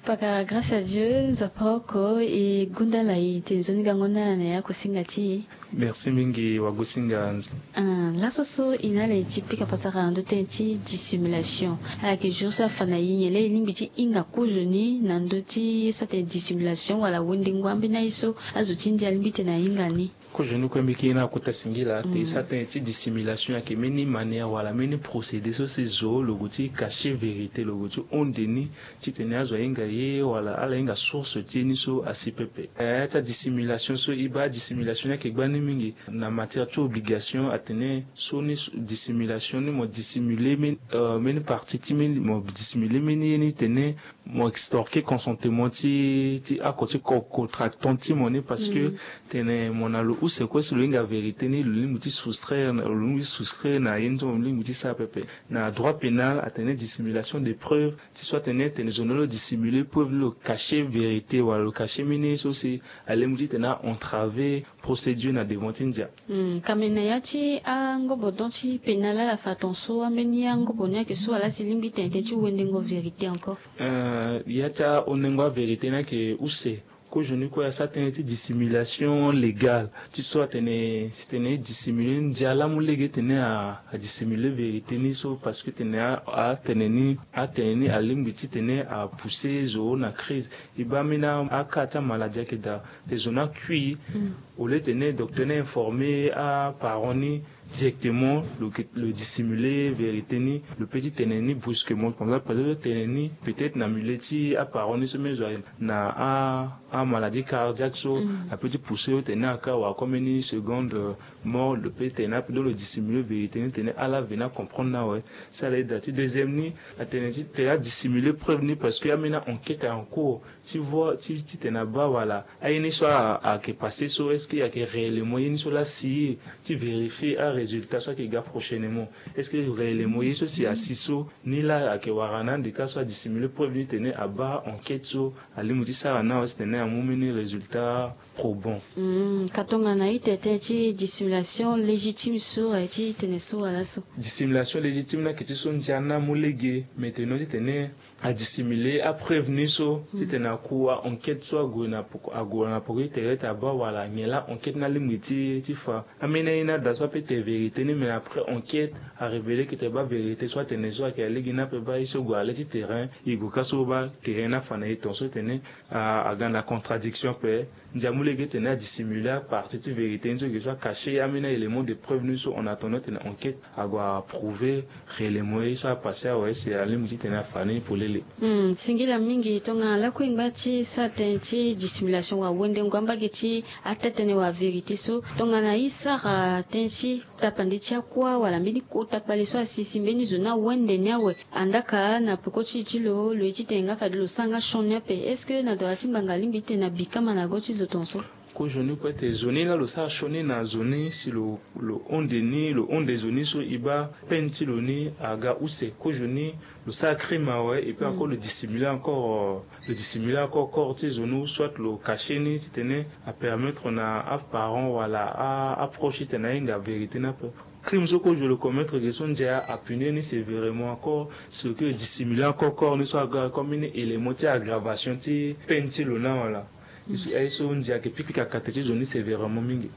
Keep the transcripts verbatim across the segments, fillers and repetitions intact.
Paka grâce à Dieu zapako et gundala itenzoni gangona na yako singati. Merci mingi wagusinga. Ah, la soso inale tipika patara ndo tenti dissimulation. Ala ke jour sa fana yele limbiti inga kujuni na ndoti sote dissimulation wala wendingwambi na iso azuti ndia limbite na inga ni. Kujuni kwa mbiki ina kutasingila te sa tenti dissimulation ya ke meni manière wala meni procédé so se zo logoti cacher vérité logoti ondeni titene azwa inga ye wala ala inga source tieni so asipepe. Eh ta dissimulation so iba dissimulation ya ke gbani mingi na matière to obligation atene so ni dissimulation ni mo dissimuler men euh, men partie ti men mo dissimuler men ni tene mo extorquer consentement ti ti a côté contractant ti monnaie parce que tene monalo ou c'est quoi sur l'inga vérité ni le limiti soustraire le limiti soustraire na yendo le limiti ça pepe na droit pénal atene dissimulation des preuves si soit tene tene zonolo dissimuler preuve le cacher vérité ou le cacher mini so c'est aller limiti tena entraver procédure na devantindia mm kamena yati angobo donti penala la fatonso ameni angobo nya ke so ala silimbi tente tu wendengo vérité encore euh yata onengo vérité na ke use ko joni ko ya certaine dissimulation légale tu soit tene tene dissimuler ndiala mulege tene a, a dissimuler vérité ni so parce que tene a, a tene ni a tene ni alimbiti tene a pousser zo na crise iba mina akata maladie ke da des zona kui au lieu tene docteur informé a paroni directement le, le dissimuler vérité ni le petit teneni brusquement comme ça peut-être teneni peut-être na muleti a paroni se mezo na a a maladie cardiaque so a petit pousser au tene aka wa comme une seconde mort le petit tena dans le dissimuler vérité ni tene à la vena comprendre na ouais ça les date deuxième ni a teneni te a dissimuler preuve ni parce que amena enquête en cours tu vois tu tu tena ba voilà a une soit à que passer so est-ce qu'il y a que réellement une soit là si tu vérifies résultat soit que gars prochainement est-ce que réellement isso si asiso ni la ake warana de cas soit dissimuler preuve ni tenir à bas enquête so alimuti ça na aussi tenir à momeni résultat probant mm katonga na itete ti dissimulation légitime so ati tenir so ala so dissimulation légitime na kiti so ndiana mulege maintenant tenir à dissimuler à prévenir so tenir ku enquête so agona a gona pour être à bas voilà ngela enquête na limuti ti fa amena ina da so peut vérité mais après enquête a révélé que t'es pas vérité soit t'es soit qu'elle est guina peut pas iso go aller du terrain il go kaso ba terrain na fana ton so tene a a la contradiction peut ndiamule que tene a dissimuler partie de vérité nzo que soit caché amena élément de preuve nous on attendait tene enquête a go prouver réellement soit passé ouais c'est aller muti tene fana pour les mm singila mingi tonga la ko ngati sa tenti dissimulation wa wende ngamba geti atetene wa vérité so tonga na isa tenti tapanditia kwa wala mbili kota pale so asisi mbeni zona wende nyawe andaka na pokochi chilo lo chitenga fadlo sanga shonya pe est-ce que na doati mbanga limbite na bikama na gochi zotonso ko joni ko te zoni la lo sa shoni na zoni si lo lo ondeni lo onde zoni so iba penti lo ni aga use ko joni le sacré mawe et puis encore le dissimuler encore le dissimuler encore corti zonu soit le cacher ni tene à permettre na af parent wala a approcher tena inga vérité na crime ce que je le commettre que son déjà à punir ni sévèrement encore ce que dissimuler encore corps ne soit comme une élément d'aggravation ti penti lo na wala ici ay so ndia ke piki ka kateti zoni sévèrement mingi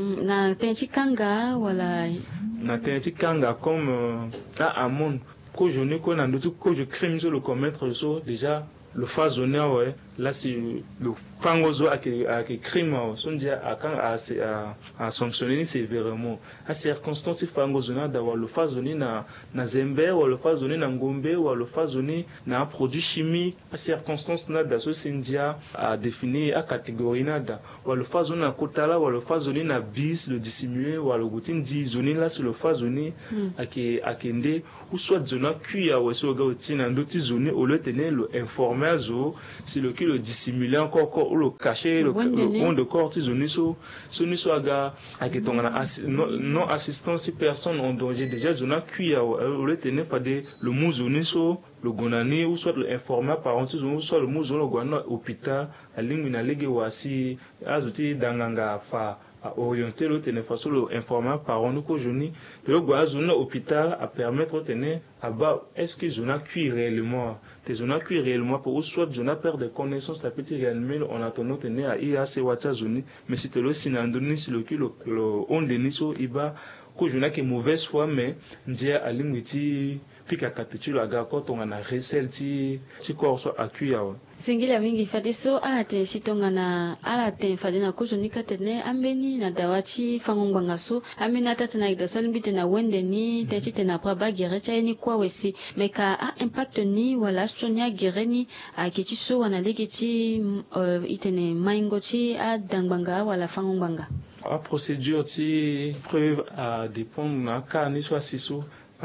na tenti kanga wala na tenti kanga comme euh, à amon ko je ne connais d'autres que je crime sur le commettre so déjà le phase honneur ouais là c'est le fangozo à que à que crime son dia à quand à à à sanctionner sévèrement à circonstances fangozo na d'avoir le phase honneur na na zembe ou le phase honneur na ngombe ou le phase honneur na produit chimique à circonstances na da so sindia à définir à catégorie na da ou le phase honneur na kotala ou le phase honneur na bis le dissimuler ou le goutine dit zone là sur le phase honneur à que à kende ou soit zona cuya ou so ga otina ndoti zone au le tenir le informer si le qui le dissimuler encore ou le cacher le on de corps tisoni so soni so aga aketonga non assistance si personne en danger déjà zona cuya ou le tenir pas de le mouzoni so le gonani ou soit le informer parent ou soit le mouzo le gona hôpital alingi na lege wasi azoti danganga fa à orienter l'autre de façon l'informer par on nous aujourd'hui de l'autre zone hôpital à permettre tenir à bas est-ce que zone a cuit réellement des zones a cuit réellement pour soit zone a perdre de connaissances la petite réellement on attend tenir à I A C Wacha zone mais c'était le sinandoni sur le kilo le on deniso iba ko jona ke mauvaise foi mais njia alingwiti pika katitulo aga ko tonga na resel ti ti ko so akuya wa singila mingi fadiso ate sitonga na ala te fadina ko joni katene ambeni na dawachi fangongwanga so amena tata na ida salmbite na wende ni te ti na praba gere cha ni kwa wesi meka a impact ni wala stonia gere ni a kichi so wana legiti uh, itene maingo chi a dangbanga wala fangongwanga a procédure ti preuve à dépendre na cas ni soit siso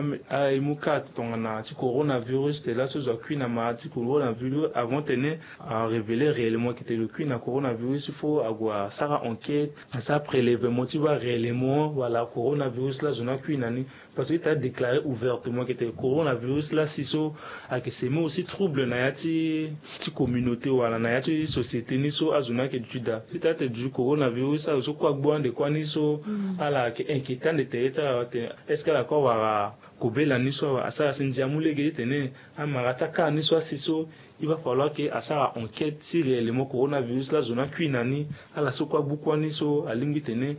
a imuka tonga na ti coronavirus te la so zo na ma ti coronavirus avant tenir à révéler réellement que le cuit na coronavirus il faut avoir ça enquête ça prélèvement tu vois réellement voilà coronavirus là zona cuit nani parce que tu as déclaré ouvertement que le coronavirus là siso a que c'est moi aussi trouble na ya ti ti communauté wala na ya ti société ni so azuna que tu da si tu as du coronavirus ça so quoi bon de quoi ni so ala que inquiétant de te est-ce que la corps va kobela niso asa sinja mulege tene amarata ka niso siso il va falloir que asa enquête si réellement coronavirus la zona kuinani ala sokwa bukwa niso alingi tene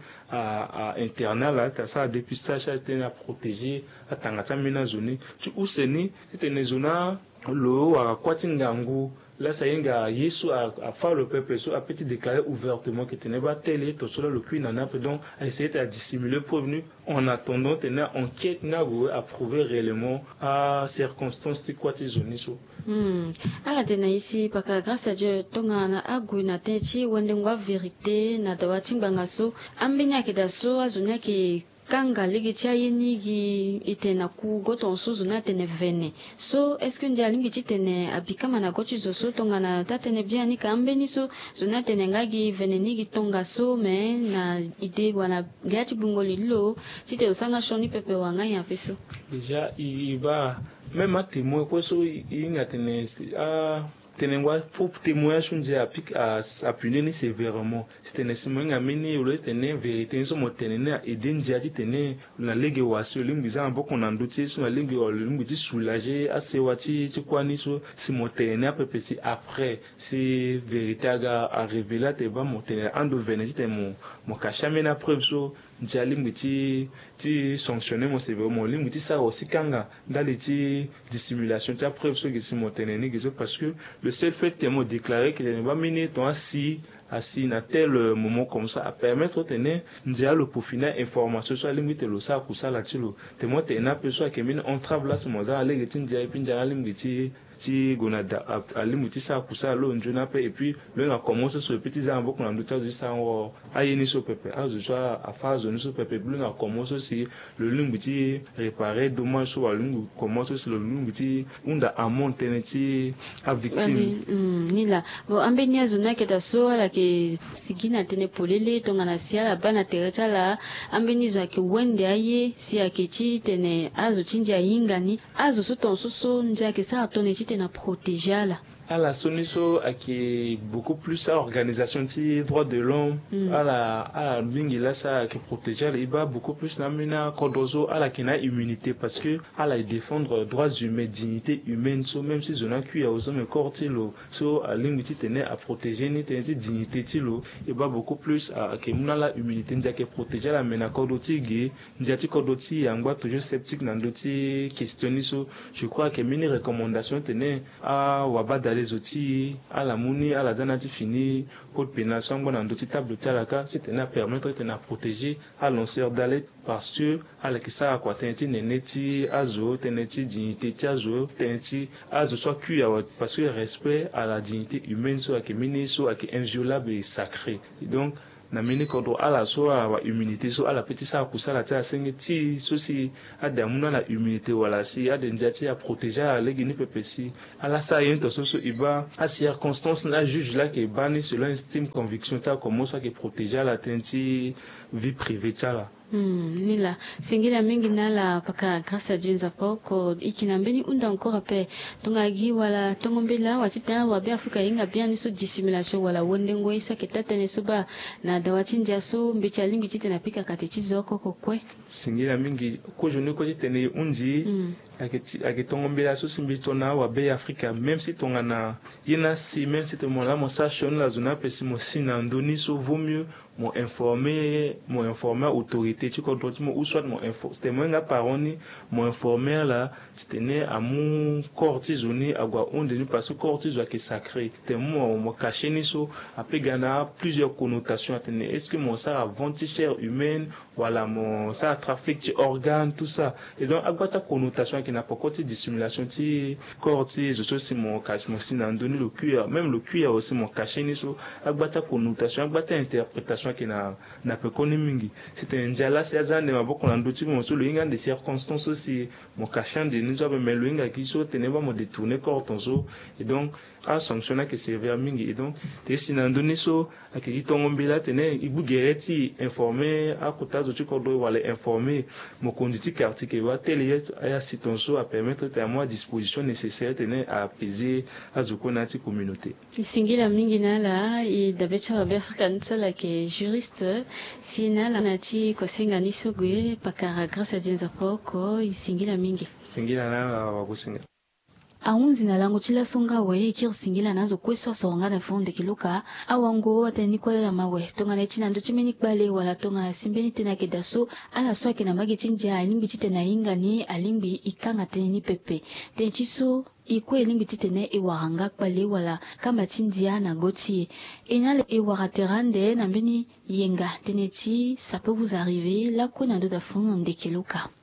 à à internal là ça dépistage tene à protéger atangata mena zone tu useni tene zona lo wa kwatingangu là ça yenga yesu a a faire le peuple so a petit déclarer ouvertement que tenait pas télé to solo le cuit nana donc a essayer de dissimuler prévenu en attendant tenait enquête na à prouver réellement à circonstances ti quoi ti zone so hmm ala tena ici paka grâce à Dieu tonga na agu na techi wende ngwa vérité na dawati bangaso ambenya kidaso azunya ki kanga ligi tia yini gi itena ku goto nsuzu na tene vene so est-ce que ndia lingi titene abikama na gochi zo so tonga na tatene bien ni kambe ni so zona tene ngagi vene ni gi tonga so me na ide wana gati bungoli lo tite osanga shoni pepe wanga ya peso déjà il va même à témoin quoi so il a tene a tenengwa faut témoignage on dit à pic à à punir ni sévèrement c'était nécessairement amener ou le tenir vérité so mo tenir et dendia ti tenir la ligue wa so lingi za beaucoup on andouti so la ligue o lingi ti soulager assez wati ti quoi ni so si mo tenir peu petit après si vérité aga à révéler te va mo tenir ando venir ti mon mon cachamé na preuve so ndia lingi ti ti sanctionner mo sévèrement lingi ti ça aussi kanga dans les ti dissimulation ti preuve so que si mo tenir ni parce que le seul fait que tu déclaré que tu n'as pas mené ton assis assis à tel moment comme ça à permettre de tenir déjà le pour finir information sur la limite le ça pour ça là-dessus tu moi tu n'as pas besoin que mine entrave là ce moment là les gens déjà et puis déjà la limite ti gonada à limite ça pour ça là on n'a pas et puis là on commence sur le petit zambo qu'on a d'autres de ça on a yeni so pepe à ce soit à phase de so pepe plus on commence aussi le limite réparer dommage sur le limite commence aussi le limite on a amont teneti à victime ni la bon ambenia zona que ta so la que sigina tene polele tonga na sia la bana terecha la ambeni zo ke wende aye si akechi tene azo chinja yingani azo so ton so so nja ke sa tone chi tena protéger la à la soniso à qui beaucoup plus à organisation des droits de l'homme mm. à la à la bingi là ça qui protéger il va beaucoup plus namina kodozo à la kina immunité parce que à la défendre droits humains dignité humaine so même si zona qui a aux hommes corps tilo so à limite tenait à protéger ni tenait dignité tilo il va beaucoup plus à que muna la immunité ndia que protéger la mena kodoti gi ndia ti kodoti yangwa toujours sceptique dans d'autres questions so je crois que mini recommandation tenait à wabada les outils à la mouni à la zanati fini code pénal soit bon dans d'autres tables de talaka c'était na permettre de na protéger à lanceur d'alerte parce que à la kisa quoi tenti neneti azo teneti dignité tiazo tenti azo soit cuit parce que respect à la dignité humaine soit que mini soit que inviolable et sacré et donc na mini kodo ala so a humilité so ala petit ça pour ça la tia sengi ti so si adamuna la humilité wala si adenjati a protéger à legini pepesi ala ça yento so so iba à circonstance la juge là que bani selon estime conviction ta comme ça que protéger la tenti vie privée ta là Hmm, nila singila mingi nala paka grâce à Dieu nzapo ko ikinambeni unda encore pe tongagi wala tongombela watita wa be Afrika inga bien niso dissimulation wala wondengo isa ketata ne suba na dawachinja so mbicha limbi tite na pika katechizo koko kwe singila mingi ko joni ko tene undi mm. aketi aketongombela so simbi tona wa be Afrika même si tongana yena si même si te mon la mon sachon la zona pesi mo sinandoni so vaut mieux mon informer mon informer autorité tu comprends mo ou soit mon info c'était moi nga paroni mon informer là c'était né à mon cortisoni agwa onde ni parce que cortiso qui sacré c'était moi mo caché ni so après gana plusieurs connotations atene est-ce que mon ça vente chair humaine voilà mon ça trafic de organes tout ça et donc agwa ta connotation qui n'a pas côté dissimulation ti cortiso so c'est mon cache mon sinandoni le cuir même le cuir aussi mon caché ni so agwa ta connotation agwa ta interprétation qui na na peu connu mingi c'était un diala c'est azane maboko na ndoti mo so le inga des circonstances aussi mon cachant de nous avons mais le inga qui so teneba mo détourner corps tonzo et donc a sanctionner que sévère mingi et donc te sinandoni so akiki tongombela tene ibu gereti informer a kotazo tu kodo wala informer mo konditi quartier que va télé ya sitonso à permettre à moi disposition nécessaire tene à apaiser azukonati communauté singila mingi nala i dabecha wa Afrika ntsala ke juriste sinala nati kosenga nisogwe pakara grâce à Dieu nzapo ko isingila mingi singila na wa kusinga aunzi na lango chila songa we ikir singila nazo kweswa songa na fonde kiluka awango watani kwa la mawe tonga na china ndo chimeni kbale wala tonga na simbeni tena kedaso ala swa kina magi chinja alimbi tena inga ni alimbi ikanga teni pepe tenchiso ikwe limbi titene iwahanga kbale wala kama chindia na goti inale iwaraterande na mbeni yenga tenechi ça peut vous arriver la kuna ndo da fonde kiluka